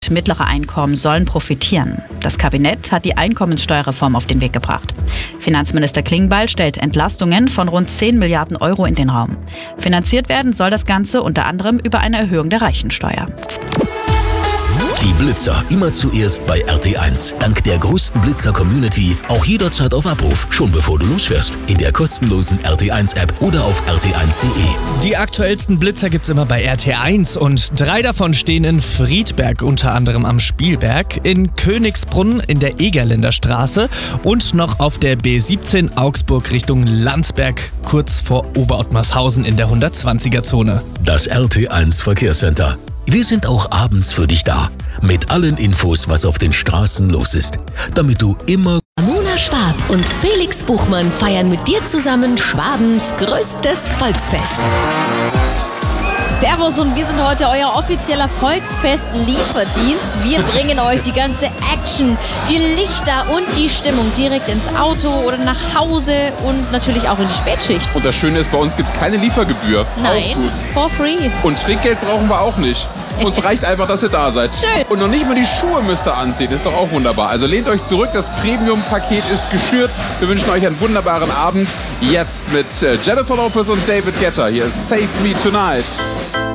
und mittlere Einkommen sollen profitieren. Das Kabinett hat die Einkommenssteuerreform auf den Weg gebracht. Finanzminister Klingbeil stellt Entlastungen von rund 10 Milliarden Euro in den Raum. Finanziert werden soll das Ganze unter anderem über eine Erhöhung der Reichensteuer. Die Blitzer immer zuerst bei RT1. Dank der größten Blitzer-Community auch jederzeit auf Abruf, schon bevor du losfährst. In der kostenlosen RT1-App oder auf rt1.de. Die aktuellsten Blitzer gibt's immer bei RT1 und 3 davon stehen in Friedberg, unter anderem am Spielberg, in Königsbrunn in der Egerländer Straße und noch auf der B17 Augsburg Richtung Landsberg, kurz vor Oberottmarshausen in der 120er-Zone. Das RT1 Verkehrscenter. Wir sind auch abends für dich da. Mit allen Infos, was auf den Straßen los ist. Damit du immer... Mona Schwab und Felix Buchmann feiern mit dir zusammen Schwabens größtes Volksfest. Servus und wir sind heute euer offizieller Volksfest-Lieferdienst. Wir bringen euch die ganze Action, die Lichter und die Stimmung direkt ins Auto oder nach Hause und natürlich auch in die Spätschicht. Und das Schöne ist, bei uns gibt es keine Liefergebühr. Nein, for free. Und Trinkgeld brauchen wir auch nicht. Uns reicht einfach, dass ihr da seid. Schön. Und noch nicht mal die Schuhe müsst ihr anziehen. Ist doch auch wunderbar. Also lehnt euch zurück. Das Premium-Paket ist geschürt. Wir wünschen euch einen wunderbaren Abend. Jetzt mit Jennifer Lopez und David Guetta. Hier ist Save Me Tonight.